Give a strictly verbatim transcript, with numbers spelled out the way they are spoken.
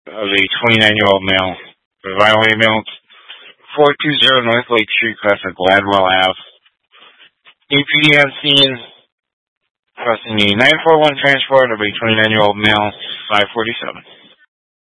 of a twenty-nine-year-old male for violating mail four twenty North Lake Street, class of Gladwell Ave. A P D on scene crossing the nine four one transport of a twenty-nine-year-old male, five forty-seven.